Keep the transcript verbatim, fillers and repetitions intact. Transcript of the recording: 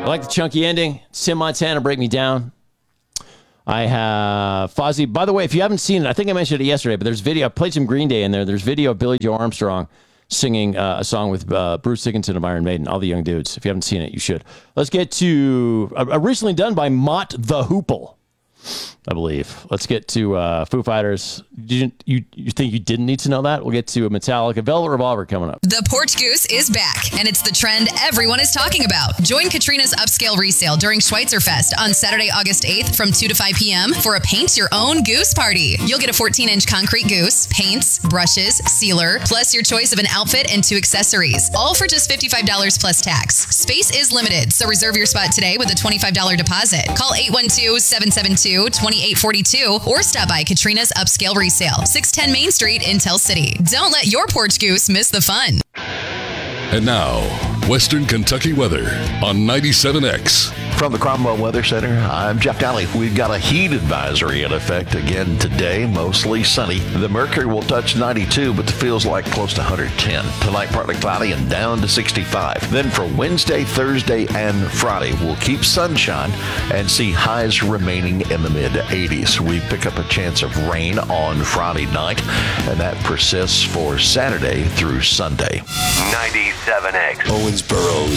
like the chunky ending. It's Tim Montana, Break Me Down. I have Fozzy. By the way, if you haven't seen it, I think I mentioned it yesterday, but there's video. I played some Green Day in there. There's video of Billy Joe Armstrong singing uh, a song with uh, Bruce Dickinson of Iron Maiden, all the young dudes. If you haven't seen it, you should. Let's get to, uh, recently done by Mott the Hoople, I believe. Let's get to uh, Foo Fighters. You, you you think you didn't need to know that? We'll get to Metallica. Velvet Revolver coming up. The Porch Goose is back, and it's the trend everyone is talking about. Join Katrina's upscale resale during Schweitzer Fest on Saturday, August eighth from two to five p.m. for a paint your own goose party. You'll get a fourteen-inch concrete goose, paints, brushes, sealer, plus your choice of an outfit and two accessories, all for just fifty-five dollars plus tax. Space is limited, so reserve your spot today with a twenty-five dollars deposit. Call eight one two, seven seven two, two eight four two or stop by Katrina's upscale resale, six ten Main Street in Tell City. Don't let your porch goose miss the fun. And now, Western Kentucky weather on ninety-seven X. From the Cromwell Weather Center, I'm Jeff Daly. We've got a heat advisory in effect again today, mostly sunny. The mercury will touch ninety-two, but it feels like close to one hundred ten. Tonight, partly cloudy and down to sixty-five. Then for Wednesday, Thursday, and Friday, we'll keep sunshine and see highs remaining in the mid eighties. We pick up a chance of rain on Friday night, and that persists for Saturday through Sunday. ninety-seven X. Owensboro's